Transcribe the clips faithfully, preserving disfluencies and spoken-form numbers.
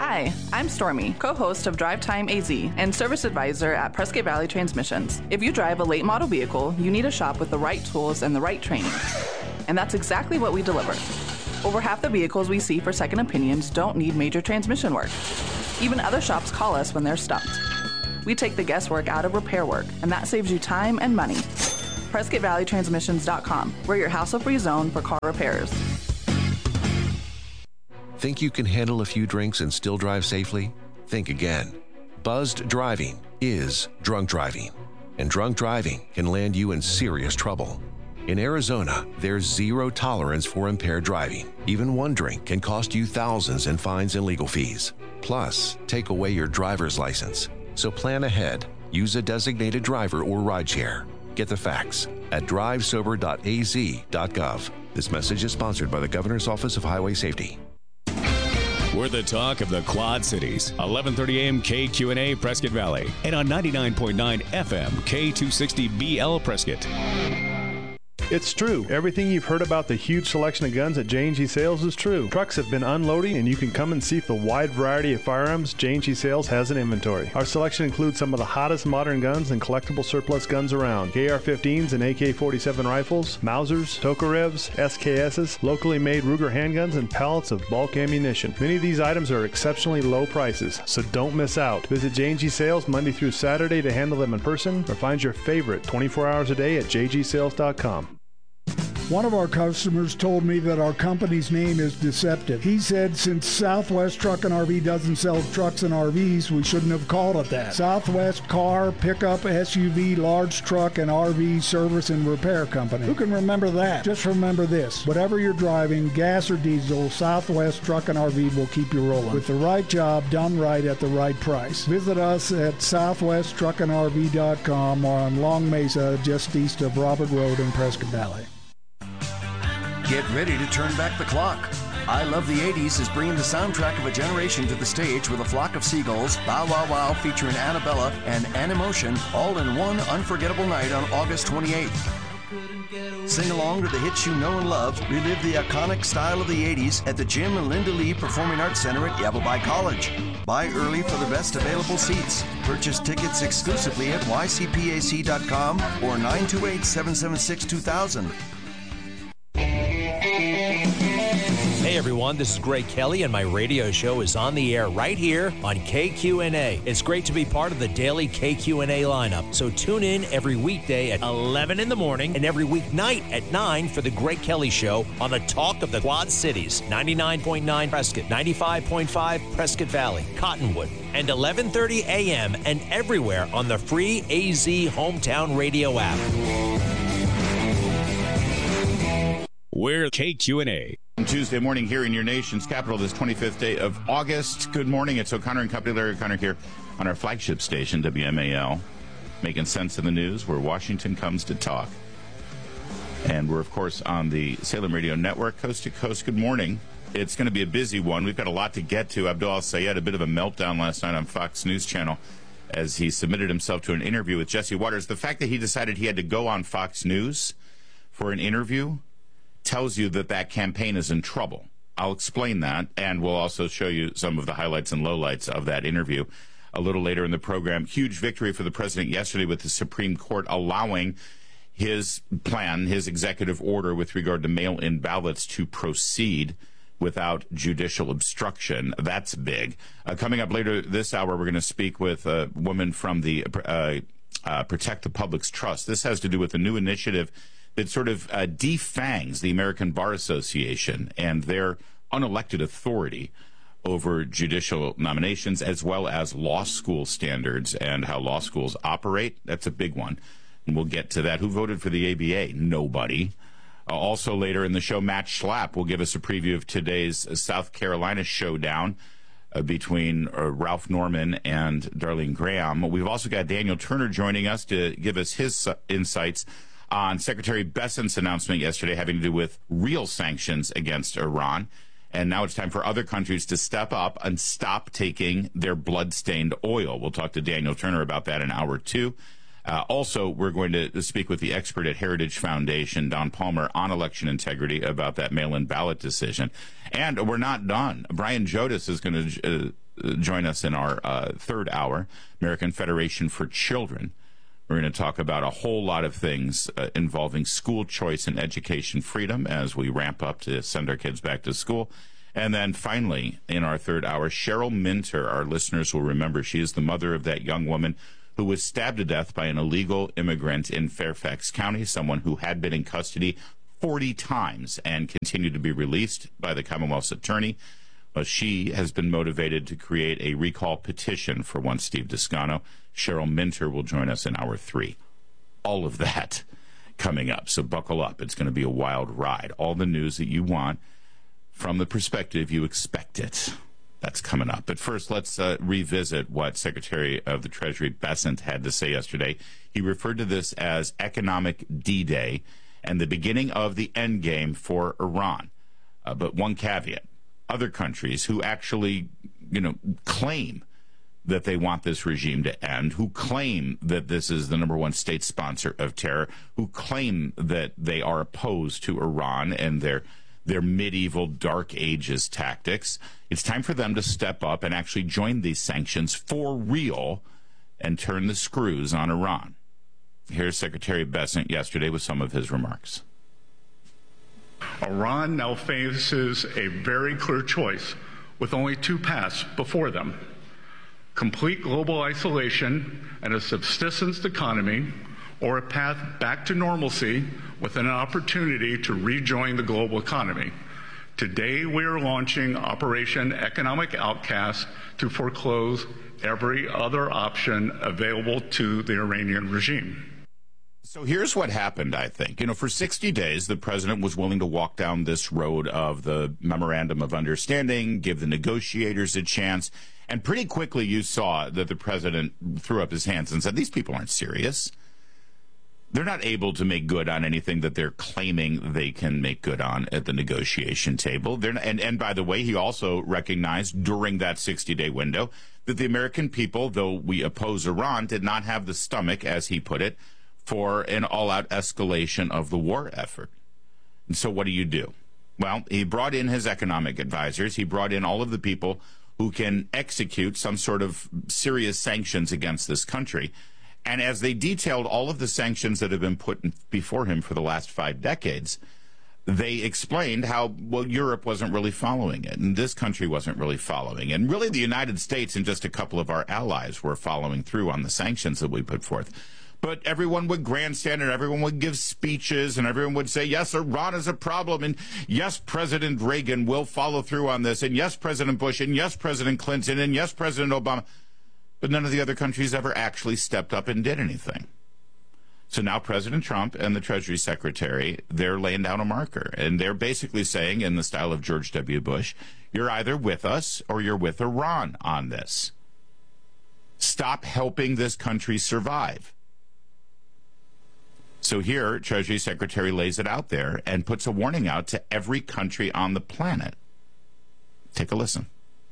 Hi, I'm Stormy, co-host of Drive Time A Z and service advisor at Prescott Valley Transmissions. If you drive a late model vehicle, you need a shop with the right tools and the right training. And that's exactly what we deliver. Over half the vehicles we see for second opinions don't need major transmission work. Even other shops call us when they're stumped. We take the guesswork out of repair work, and that saves you time and money. Prescott Valley Transmissions dot com. We're your hassle-free zone for car repairs. Think you can handle a few drinks and still drive safely? Think again. Buzzed driving is drunk driving, and drunk driving can land you in serious trouble. In Arizona, there's zero tolerance for impaired driving. Even one drink can cost you thousands in fines and legal fees. Plus, take away your driver's license. So plan ahead. Use a designated driver or rideshare. Get the facts at drive sober dot a z dot gov. This message is sponsored by the Governor's Office of Highway Safety. We're the talk of the Quad Cities. eleven thirty a.m. K Q N A Prescott Valley. And on ninety-nine point nine F M K two sixty B L Prescott. It's true. Everything you've heard about the huge selection of guns at J and G Sales is true. Trucks have been unloading, and you can come and see the wide variety of firearms J and G Sales has in inventory. Our selection includes some of the hottest modern guns and collectible surplus guns around. K R fifteens and A K forty-seven rifles, Mausers, Tokarevs, S K Ss, locally made Ruger handguns, and pallets of bulk ammunition. Many of these items are exceptionally low prices, so don't miss out. Visit J and G Sales Monday through Saturday to handle them in person, or find your favorite twenty-four hours a day at j g sales dot com. One of our customers told me that our company's name is deceptive. He said since Southwest Truck and R V doesn't sell trucks and R Vs, we shouldn't have called it that. Southwest Car, Pickup, S U V, Large Truck, and R V Service and Repair Company. Who can remember that? Just remember this. Whatever you're driving, gas or diesel, Southwest Truck and R V will keep you rolling. With the right job done right at the right price. Visit us at southwest truck and r v dot com or on Long Mesa, just east of Robert Road in Prescott Valley. Get ready to turn back the clock. I Love the eighties is bringing the soundtrack of a generation to the stage with A Flock of Seagulls, Bow Wow Wow featuring Annabella, and Animotion, all in one unforgettable night on August twenty-eighth. Sing along to the hits you know and love. Relive the iconic style of the eighties at the Jim and Linda Lee Performing Arts Center at Yavapai College. Buy early for the best available seats. Purchase tickets exclusively at y c p a c dot com or nine two eight, seven seven six, two thousand. Hey everyone, this is Greg Kelly, and my radio show is on the air right here on K Q N A. It's great to be part of the daily K Q N A lineup, so tune in every weekday at eleven in the morning and every weeknight at nine for the Greg Kelly Show on the Talk of the Quad Cities, ninety-nine point nine Prescott, ninety-five point five Prescott Valley, Cottonwood, and eleven thirty a.m. and everywhere on the free A Z Hometown Radio app. We're K Q N A. Tuesday morning here in your nation's capital, this twenty-fifth day of August. Good morning. It's O'Connor and Company. Larry O'Connor here on our flagship station, W M A L, making sense of the news where Washington comes to talk. And we're, of course, on the Salem Radio Network, coast to coast. Good morning. It's going to be a busy one. We've got a lot to get to. Abdul Al-Sayed had a bit of a meltdown last night on Fox News Channel as he submitted himself to an interview with Jesse Waters. The fact that he decided he had to go on Fox News for an interview tells you that that campaign is in trouble. I'll explain that, and we'll also show you some of the highlights and lowlights of that interview a little later in the program. Huge victory for the president yesterday with the Supreme Court allowing his plan, his executive order with regard to mail-in ballots to proceed without judicial obstruction. That's big. Uh, coming up later this hour, we're going to speak with a woman from the uh, uh, Protect the Public's Trust. This has to do with a new initiative that sort of uh, defangs the American Bar Association and their unelected authority over judicial nominations, as well as law school standards and how law schools operate. That's a big one, and we'll get to that. Who voted for the A B A? Nobody. Uh, also later in the show, Matt Schlapp will give us a preview of today's uh, South Carolina showdown uh, between uh, Ralph Norman and Darlene Graham. We've also got Daniel Turner joining us to give us his uh, insights on Secretary Bessent's announcement yesterday having to do with real sanctions against Iran. And now it's time for other countries to step up and stop taking their blood-stained oil. We'll talk to Daniel Turner about that in hour two. Uh, also, we're going to speak with the expert at Heritage Foundation, Don Palmer, on election integrity about that mail-in ballot decision. And we're not done. Brian Jodis is going to join us in our uh, third hour, American Federation for Children. We're going to talk about a whole lot of things uh, involving school choice and education freedom as we ramp up to send our kids back to school. And then finally, in our third hour, Cheryl Minter, our listeners will remember, she is the mother of that young woman who was stabbed to death by an illegal immigrant in Fairfax County, someone who had been in custody forty times and continued to be released by the Commonwealth's attorney. Uh, she has been motivated to create a recall petition for one Steve Descano. Cheryl Minter will join us in hour three. All of that coming up, so buckle up. It's going to be a wild ride. All the news that you want from the perspective you expect it. That's coming up. But first, let's uh, revisit what Secretary of the Treasury Bessent had to say yesterday. He referred to this as economic D-Day and the beginning of the end game for Iran. Uh, but one caveat. Other countries who actually, you know, claim that they want this regime to end, who claim that this is the number one state sponsor of terror, who claim that they are opposed to Iran and their their medieval dark ages tactics. It's time for them to step up and actually join these sanctions for real and turn the screws on Iran. Here's Secretary Bessent yesterday with some of his remarks. Iran now faces a very clear choice with only two paths before them: complete global isolation and a subsistence economy, or a path back to normalcy with an opportunity to rejoin the global economy. Today, we are launching Operation Economic Outcast to foreclose every other option available to the Iranian regime. So here's what happened, I think. You know, for sixty days, the president was willing to walk down this road of the Memorandum of Understanding, give the negotiators a chance, and pretty quickly you saw that the president threw up his hands and said, these people aren't serious. They're not able to make good on anything that they're claiming they can make good on at the negotiation table. They're not, and, and by the way, he also recognized during that sixty-day window that the American people, though we oppose Iran, did not have the stomach, as he put it, for an all-out escalation of the war effort. And so what do you do? Well, he brought in his economic advisors. He brought in all of the people who can execute some sort of serious sanctions against this country. And as they detailed all of the sanctions that have been put in before him for the last five decades, they explained how, well, Europe wasn't really following it, and this country wasn't really following. And really the United States and just a couple of our allies were following through on the sanctions that we put forth. But everyone would grandstand and everyone would give speeches and everyone would say, yes, Iran is a problem. And yes, President Reagan will follow through on this. And yes, President Bush. And yes, President Clinton. And yes, President Obama. But none of the other countries ever actually stepped up and did anything. So now President Trump and the Treasury Secretary, they're laying down a marker. And they're basically saying, in the style of George W. Bush, you're either with us or you're with Iran on this. Stop helping this country survive. So here, Treasury Secretary lays it out there and puts a warning out to every country on the planet. Take a listen.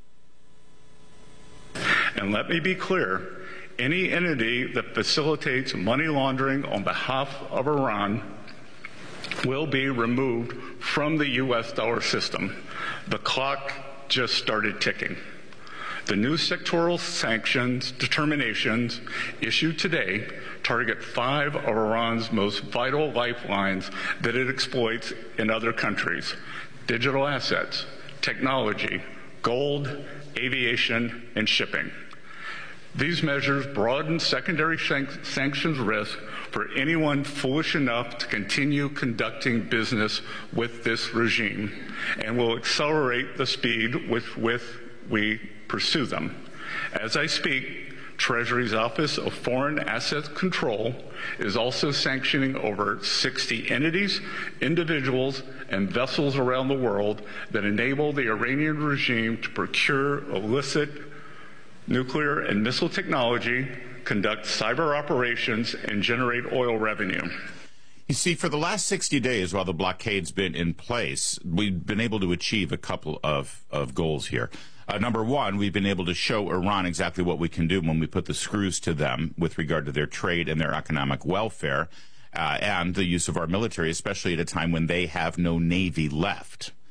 And let me be clear, any entity that facilitates money laundering on behalf of Iran will be removed from the U S dollar system. The clock just started ticking. The new sectoral sanctions determinations issued today target five of Iran's most vital lifelines that it exploits in other countries: digital assets, technology, gold, aviation, and shipping. These measures broaden secondary san- sanctions risk for anyone foolish enough to continue conducting business with this regime, and will accelerate the speed with which we pursue them. As I speak, Treasury's Office of Foreign Assets Control is also sanctioning over sixty entities, individuals, and vessels around the world that enable the Iranian regime to procure illicit nuclear and missile technology, conduct cyber operations, and generate oil revenue. You see, for the last sixty days, while the blockade's been in place, we've been able to achieve a couple of, of goals here. Uh, number one, we've been able to show Iran exactly what we can do when we put the screws to them with regard to their trade and their economic welfare, uh, and the use of our military, especially at a time when they have no navy left.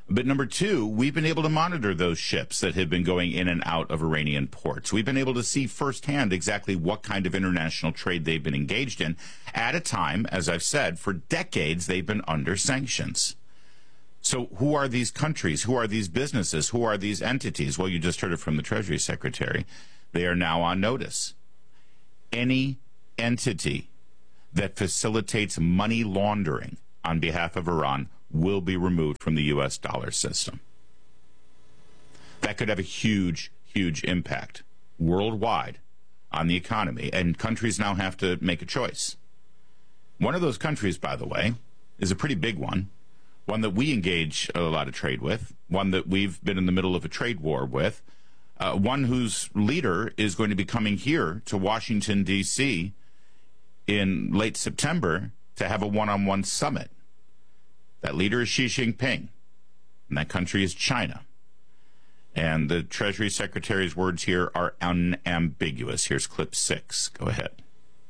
But number two, we've been able to monitor those ships that have been going in and out of Iranian ports. We've been able to see firsthand exactly what kind of international trade they've been engaged in at a time, as I've said, for decades they've been under sanctions. So who are these countries? Who are these businesses? Who are these entities? Well, you just heard it from the Treasury Secretary. They are now on notice. Any entity that facilitates money laundering on behalf of Iran will be removed from the U S dollar system. That could have a huge, huge impact worldwide on the economy, and countries now have to make a choice. One of those countries, by the way, is a pretty big one, one that we engage a lot of trade with, one that we've been in the middle of a trade war with, uh, one whose leader is going to be coming here to Washington, D C in late September to have a one-on-one summit. That leader is Xi Jinping, and that country is China. And the Treasury Secretary's words here are unambiguous. Here's clip six. Go ahead.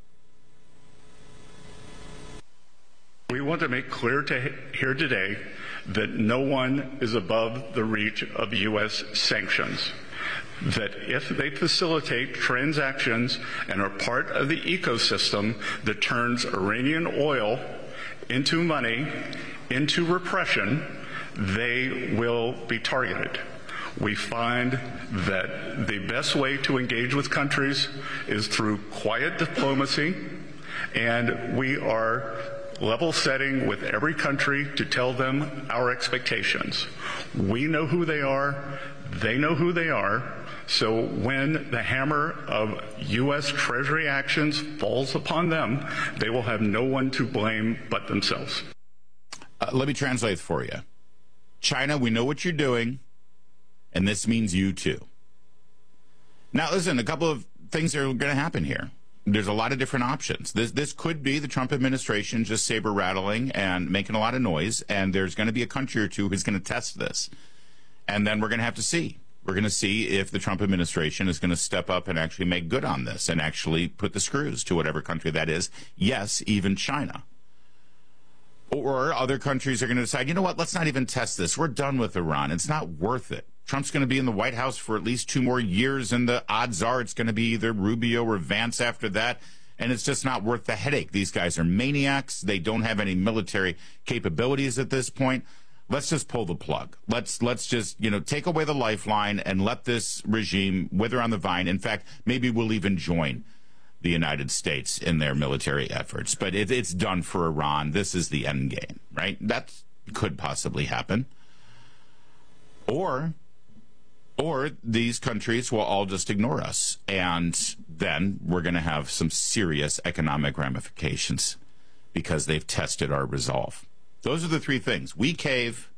We want to make clear to here today that no one is above the reach of U S sanctions. That if they facilitate transactions and are part of the ecosystem that turns Iranian oil into money, into repression, they will be targeted. We find that the best way to engage with countries is through quiet diplomacy, and we are level setting with every country to tell them our expectations. We know who they are, they know who they are, so when the hammer of U S Treasury actions falls upon them, they will have no one to blame but themselves. Uh, let me translate for you. China, we know what you're doing, and this means you too. Now, listen, a couple of things are going to happen here. There's a lot of different options. This this could be the Trump administration just saber rattling and making a lot of noise, and there's going to be a country or two who's going to test this. And then we're going to have to see. We're going to see if the Trump administration is going to step up and actually make good on this and actually put the screws to whatever country that is. Yes, even China. Or other countries are going to decide, you know what, let's not even test this. We're done with Iran. It's not worth it. Trump's going to be in the White House for at least two more years, and the odds are it's going to be either Rubio or Vance after that, and it's just not worth the headache. These guys are maniacs. They don't have any military capabilities at this point. Let's just pull the plug. Let's let's just, you know, take away the lifeline and let this regime wither on the vine. In fact, maybe we'll even join the United States in their military efforts. But it, it's done for Iran. This is the end game, right? That could possibly happen. Or, or these countries will all just ignore us, and then we're going to have some serious economic ramifications because they've tested our resolve. Those are the three things. We cave,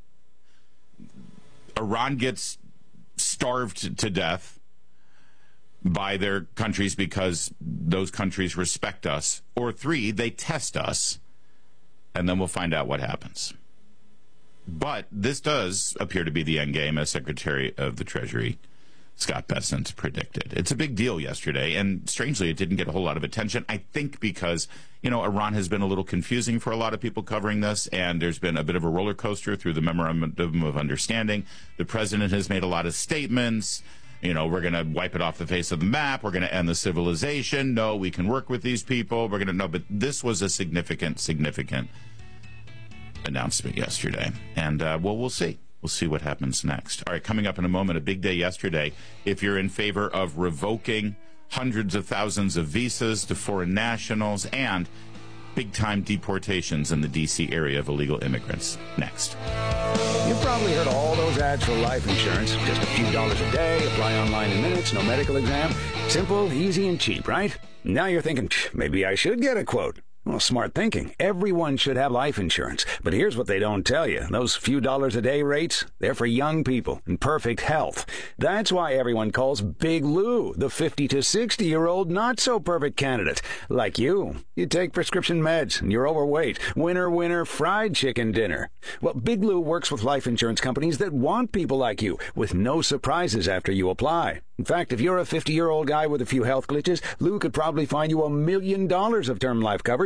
Iran gets starved to death by their countries because those countries respect us, or three, they test us, and then we'll find out what happens. But this does appear to be the end game, as Secretary of the Treasury Scott Bessent predicted. It's a big deal yesterday, and strangely, it didn't get a whole lot of attention, I think because, you know, Iran has been a little confusing for a lot of people covering this, and there's been a bit of a roller coaster through the Memorandum of Understanding. The president has made a lot of statements. You know, we're going to wipe it off the face of the map. We're going to end the civilization. No, we can work with these people. We're going to know. But this was a significant, significant announcement yesterday. And, uh, well, we'll see. We'll see what happens next. All right, coming up in a moment, a big day yesterday. If you're in favor of revoking hundreds of thousands of visas to foreign nationals and big-time deportations in the D C area of illegal immigrants. Next. You've probably heard all those ads for life insurance. Just a few dollars a day, apply online in minutes, no medical exam. Simple, easy, and cheap, right? Now you're thinking, maybe I should get a quote. Well, smart thinking. Everyone should have life insurance. But here's what they don't tell you. Those few dollars a day rates, they're for young people in perfect health. That's why everyone calls Big Lou the fifty to sixty-year-old not-so-perfect candidate. Like you. You take prescription meds and you're overweight. Winner, winner, fried chicken dinner. Well, Big Lou works with life insurance companies that want people like you, with no surprises after you apply. In fact, if you're a fifty-year-old guy with a few health glitches, Lou could probably find you a million dollars of term life coverage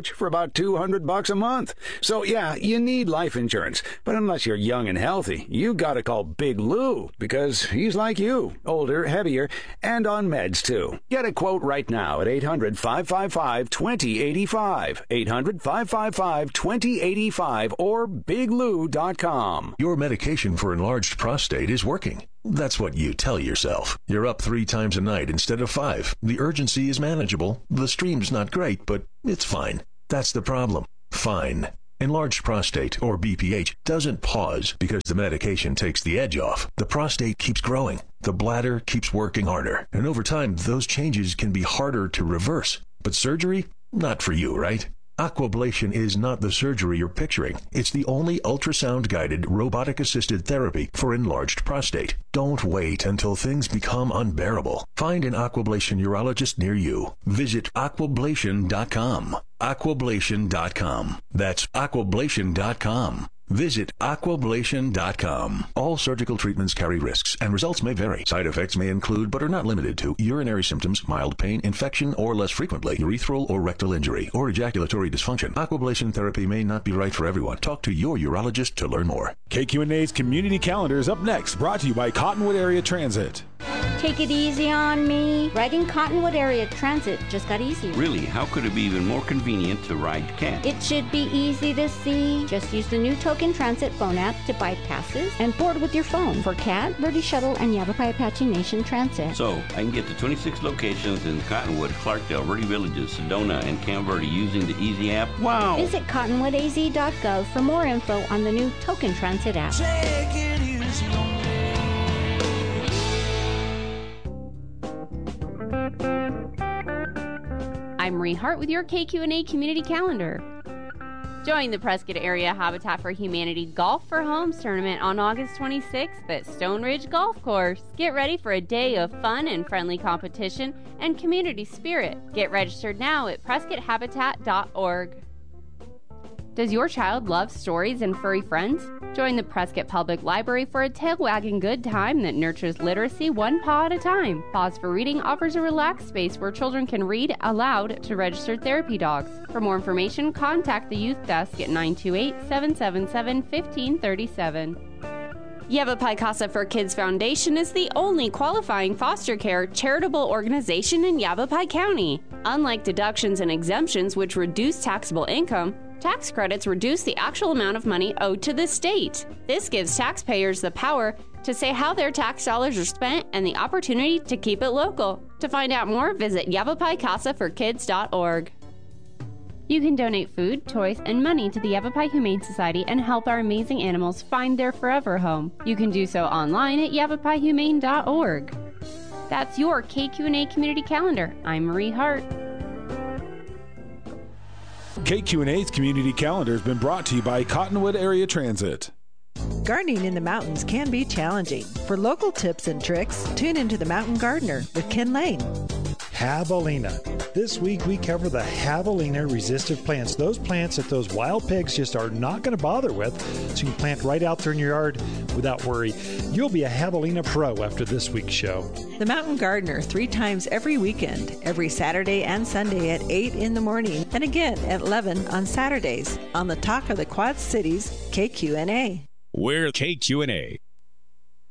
search for about two hundred bucks a month. So yeah, you need life insurance. But unless you're young and healthy, you gotta call Big Lou, because he's like you, older, heavier, and on meds too. Get a quote right now at eight hundred, five five five, two zero eight five, eight hundred, five five five, two zero eight five, or big lou dot com. Your medication for enlarged prostate is working. That's what you tell yourself. You're up three times a night instead of five. The urgency is manageable. The stream's not great, but it's fine. That's the problem. Fine. Enlarged prostate, or B P H, doesn't pause because the medication takes the edge off. The prostate keeps growing. The bladder keeps working harder. And over time, those changes can be harder to reverse. But surgery? Not for you, right? Aquablation is not the surgery you're picturing. It's the only ultrasound-guided, robotic-assisted therapy for enlarged prostate. Don't wait until things become unbearable. Find an Aquablation urologist near you. Visit aquablation dot com. aquablation dot com. That's aquablation dot com. Visit aquablation dot com. All surgical treatments carry risks, and results may vary. Side effects may include, but are not limited to, urinary symptoms, mild pain, infection, or less frequently, urethral or rectal injury, or ejaculatory dysfunction. Aquablation therapy may not be right for everyone. Talk to your urologist to learn more. K Q N A's Community Calendar is up next, brought to you by Cottonwood Area Transit. Take it easy on me. Riding Cottonwood Area Transit just got easier. Really? How could it be even more convenient to ride C A T? It should be easy to see. Just use the new Token Transit phone app to buy passes and board with your phone for C A T, Verde Shuttle, and Yavapai Apache Nation Transit. So, I can get to twenty-six locations in Cottonwood, Clarkdale, Verde Villages, Sedona, and Camp Verde using the Easy app? Wow! Visit cottonwood a z dot gov for more info on the new Token Transit app. Take it easy on me. I'm Marie Hart with your K Q N A Community Calendar. Join the Prescott Area Habitat for Humanity Golf for Homes tournament on August twenty-sixth at Stone Ridge Golf Course. Get ready for a day of fun and friendly competition and community spirit. Get registered now at prescott habitat dot org. Does your child love stories and furry friends? Join the Prescott Public Library for a tail-wagging good time that nurtures literacy one paw at a time. Pause for Reading offers a relaxed space where children can read aloud to registered therapy dogs. For more information, contact the Youth Desk at nine two eight, seven seven seven, one five three seven. Yavapai Casa for Kids Foundation is the only qualifying foster care charitable organization in Yavapai County. Unlike deductions and exemptions which reduce taxable income, tax credits reduce the actual amount of money owed to the state. This gives taxpayers the power to say how their tax dollars are spent and the opportunity to keep it local. To find out more, visit yavapai casa for kids dot org. You can donate food, toys, and money to the Yavapai Humane Society and help our amazing animals find their forever home. You can do so online at yavapai humane dot org. That's your K Q N A Community Calendar. I'm Marie Hart. K Q N A's Community Calendar has been brought to you by Cottonwood Area Transit. Gardening in the mountains can be challenging. For local tips and tricks, tune into The Mountain Gardener with Ken Lane. Javelina. This week we cover the Javelina resistant plants. Those plants that those wild pigs just are not going to bother with, so you can plant right out there in your yard without worry. You'll be a Javelina pro after this week's show. The Mountain Gardener, three times every weekend, every Saturday and Sunday at eight in the morning, and again at eleven on Saturdays, on the Talk of the Quad Cities, K Q N A. We're K Q N A.